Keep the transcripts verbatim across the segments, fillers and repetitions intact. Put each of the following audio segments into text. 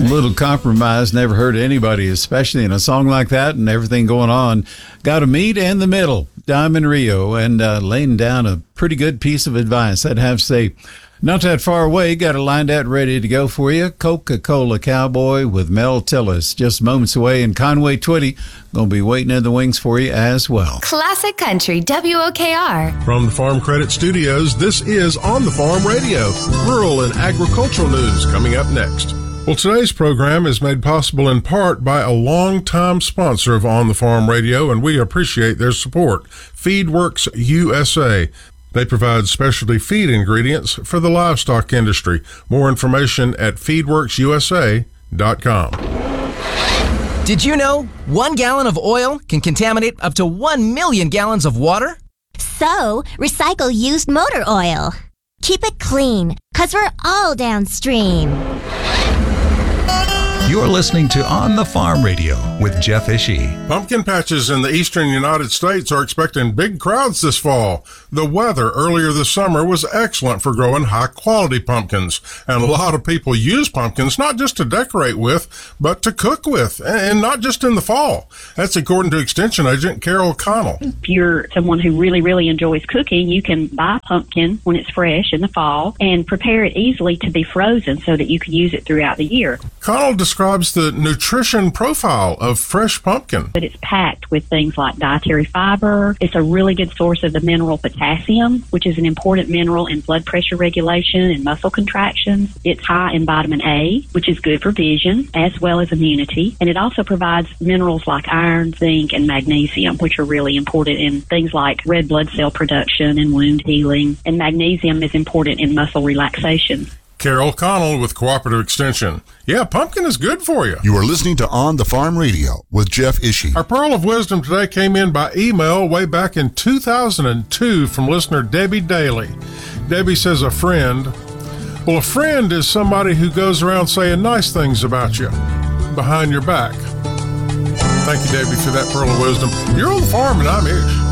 Little compromise never hurt anybody, especially in a song like that and everything going on. Got to meet in the middle, Diamond Rio, and uh, laying down a pretty good piece of advice. I'd have to say, not that far away, got it lined out ready to go for you. Coca-Cola Cowboy with Mel Tillis, just moments away, and Conway Twitty going to be waiting in the wings for you as well. Classic Country, W O K R. From the Farm Credit Studios, this is On the Farm Radio. Rural and agricultural news coming up next. Well, today's program is made possible in part by a longtime sponsor of On the Farm Radio, and we appreciate their support, FeedWorks U S A. They provide specialty feed ingredients for the livestock industry. More information at feedworks u s a dot com. Did you know one gallon of oil can contaminate up to one million gallons of water? So, recycle used motor oil. Keep it clean, 'cause we're all downstream. You're listening to On the Farm Radio with Jeff Ishii. Pumpkin patches in the eastern United States are expecting big crowds this fall. The weather earlier this summer was excellent for growing high-quality pumpkins, and a lot of people use pumpkins not just to decorate with, but to cook with, and not just in the fall. That's according to Extension Agent Carol Connell. If you're someone who really, really enjoys cooking, you can buy pumpkin when it's fresh in the fall and prepare it easily to be frozen so that you can use it throughout the year. Connell describes the nutrition profile of fresh pumpkin. But it's packed with things like dietary fiber. It's a really good source of the mineral potassium, which is an important mineral in blood pressure regulation and muscle contractions. It's high in vitamin A, which is good for vision as well as immunity. And it also provides minerals like iron, zinc, and magnesium, which are really important in things like red blood cell production and wound healing. And magnesium is important in muscle relaxation. Carol Connell with Cooperative Extension. Yeah, pumpkin is good for you. You are listening to On the Farm Radio with Jeff Ishii. Our Pearl of Wisdom today came in by email way back in two thousand two from listener Debbie Daly. Debbie says a friend. Well, a friend is somebody who goes around saying nice things about you behind your back. Thank you, Debbie, for that Pearl of Wisdom. You're on the farm and I'm Ish.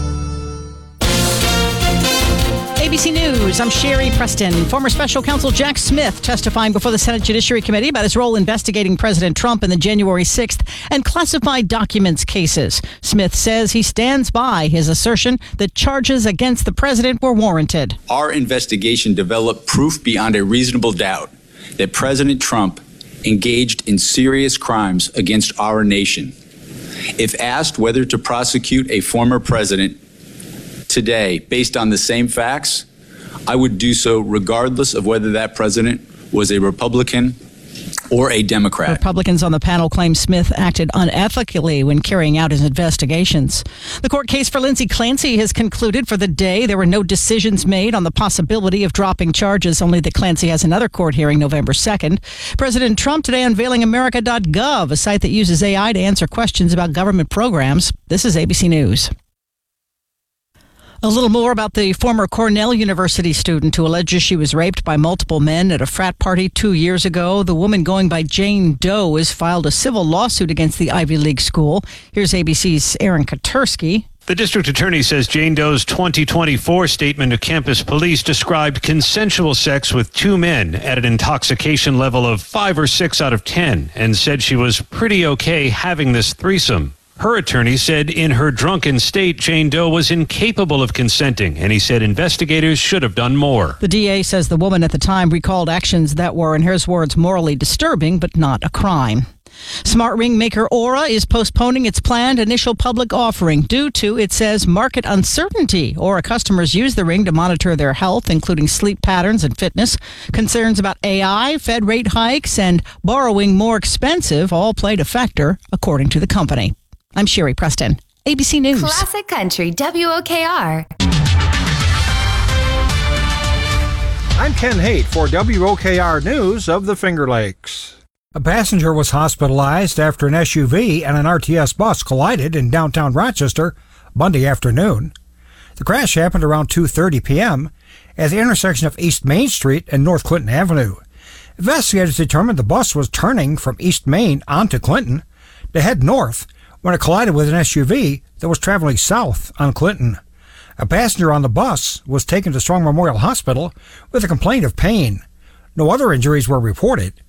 A B C News, I'm Sherry Preston. Former Special Counsel Jack Smith testifying before the Senate Judiciary Committee about his role investigating President Trump in the January sixth and classified documents cases. Smith says he stands by his assertion that charges against the president were warranted. Our investigation developed proof beyond a reasonable doubt that President Trump engaged in serious crimes against our nation. If asked whether to prosecute a former president today, based on the same facts, I would do so regardless of whether that president was a Republican or a Democrat. Republicans on the panel claim Smith acted unethically when carrying out his investigations. The court case for Lindsey Clancy has concluded for the day. There were no decisions made on the possibility of dropping charges, only that Clancy has another court hearing November second. President Trump today unveiling America dot gov, a site that uses A I to answer questions about government programs. This is A B C News. A little more about the former Cornell University student who alleges she was raped by multiple men at a frat party two years ago. The woman going by Jane Doe has filed a civil lawsuit against the Ivy League school. Here's A B C's Aaron Katersky. The district attorney says Jane Doe's twenty twenty-four statement to campus police described consensual sex with two men at an intoxication level of five or six out of ten and said she was pretty okay having this threesome. Her attorney said in her drunken state, Jane Doe was incapable of consenting, and he said investigators should have done more. The D A says the woman at the time recalled actions that were, in her words, morally disturbing, but not a crime. Smart ring maker Aura is postponing its planned initial public offering due to, it says, market uncertainty. Aura customers use the ring to monitor their health, including sleep patterns and fitness. Concerns about A I, Fed rate hikes, and borrowing more expensive all played a factor, according to the company. I'm Sherry Preston, A B C News. Classic Country, W O K R. I'm Ken Haight for W O K R News of the Finger Lakes. A passenger was hospitalized after an S U V and an R T S bus collided in downtown Rochester Monday afternoon. The crash happened around two thirty p.m. at the intersection of East Main Street and North Clinton Avenue. Investigators determined the bus was turning from East Main onto Clinton to head north when it collided with an S U V that was traveling south on Clinton. A passenger on the bus was taken to Strong Memorial Hospital with a complaint of pain. No other injuries were reported.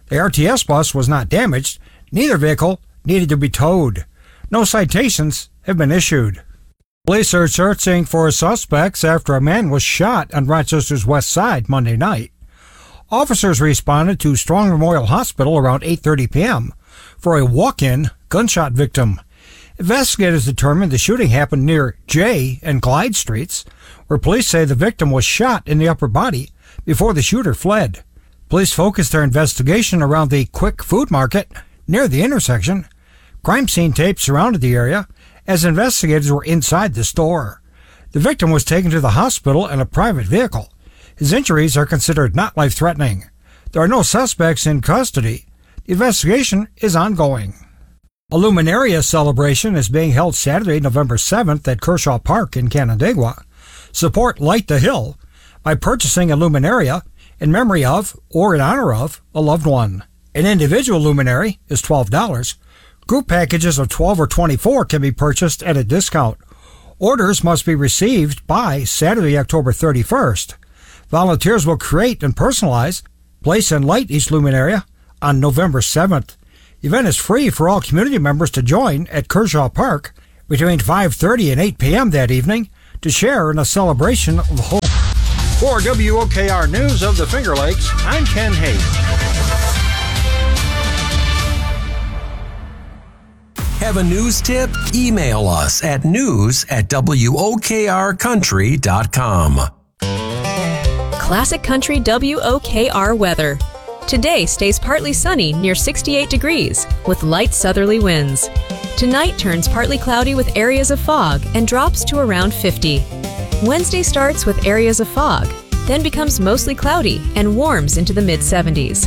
The R T S bus was not damaged. Neither vehicle needed to be towed. No citations have been issued. Police are searching for suspects after a man was shot on Rochester's west side Monday night. Officers responded to Strong Memorial Hospital around eight thirty p.m. for a walk-in gunshot victim. Investigators determined the shooting happened near J and Clyde Streets, where police say the victim was shot in the upper body before the shooter fled. Police focused their investigation around the Quick Food Market near the intersection. Crime scene tape surrounded the area as investigators were inside the store. The victim was taken to the hospital in a private vehicle. His injuries are considered not life-threatening. There are no suspects in custody. The investigation is ongoing. A Luminaria celebration is being held Saturday, November seventh at Kershaw Park in Canandaigua. Support Light the Hill by purchasing a Luminaria in memory of or in honor of a loved one. An individual luminary is twelve dollars. Group packages of twelve or twenty-four can be purchased at a discount. Orders must be received by Saturday, October thirty-first. Volunteers will create and personalize, place and light each luminaria on November seventh. The event is free for all community members to join at Kershaw Park between five thirty and eight p.m. that evening to share in a celebration of hope. For W O K R News of the Finger Lakes, I'm Ken Hayes. Have a news tip? Email us at news at W O K R country dot com. Classic Country W O K R weather. Today stays partly sunny near sixty-eight degrees with light southerly winds. Tonight turns partly cloudy with areas of fog and drops to around fifty. Wednesday starts with areas of fog, then becomes mostly cloudy and warms into the mid seventies.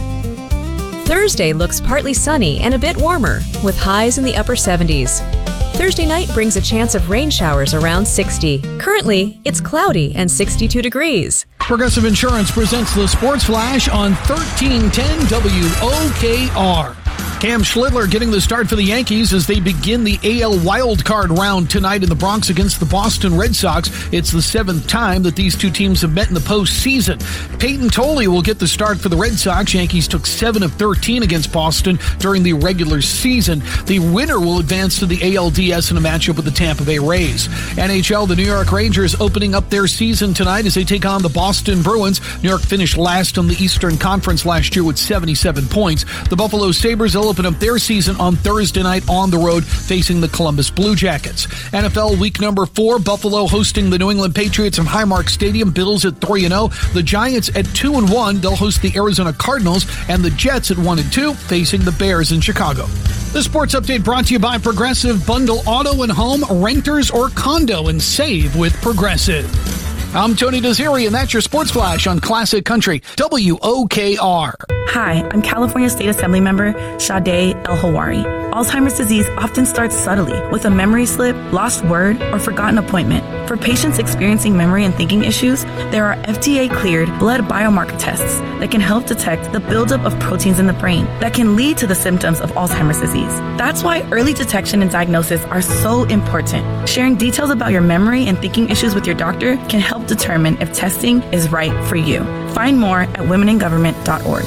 Thursday looks partly sunny and a bit warmer with highs in the upper seventies. Thursday night brings a chance of rain showers around sixty. Currently, it's cloudy and sixty-two degrees. Progressive Insurance presents the Sports Flash on thirteen ten W O K R. Cam Schlidler getting the start for the Yankees as they begin the A L wildcard round tonight in the Bronx against the Boston Red Sox. It's the seventh time that these two teams have met in the postseason. Peyton Tolley will get the start for the Red Sox. Yankees took seven of thirteen against Boston during the regular season. The winner will advance to the A L D S in a matchup with the Tampa Bay Rays. N H L, the New York Rangers opening up their season tonight as they take on the Boston Bruins. New York finished last on the Eastern Conference last year with seventy-seven points. The Buffalo Sabres will open up their season on Thursday night on the road facing the Columbus Blue Jackets. N F L week number four, Buffalo hosting the New England Patriots from Highmark Stadium. Bills at three and oh. The Giants at two and one. They'll host the Arizona Cardinals, and the Jets at one and two facing the Bears in Chicago. The sports update brought to you by Progressive. Bundle auto and home, renters or condo, and save with Progressive. I'm Tony Desiri, and that's your Sports Flash on Classic Country W O K R. Hi, I'm California State Assembly member Sade El-Hawari. Alzheimer's disease often starts subtly with a memory slip, lost word, or forgotten appointment. For patients experiencing memory and thinking issues, there are F D A-cleared blood biomarker tests that can help detect the buildup of proteins in the brain that can lead to the symptoms of Alzheimer's disease. That's why early detection and diagnosis are so important. Sharing details about your memory and thinking issues with your doctor can help determine if testing is right for you. Find more at women in government dot org.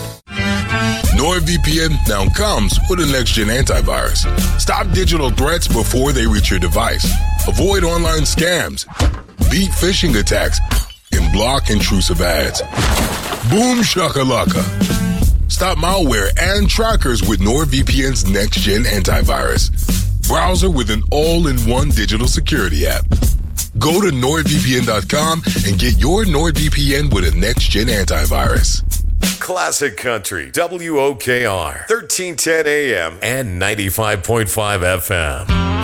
NordVPN now comes with a next-gen antivirus. Stop digital threats before they reach your device. Avoid online scams, beat phishing attacks, and block intrusive ads. Boom shakalaka. Stop malware and trackers with NordVPN's next-gen antivirus. Browser with an all-in-one digital security app. Go to nord V P N dot com and get your NordVPN with a next-gen antivirus. Classic Country W O K R, thirteen ten A M and ninety-five point five F M.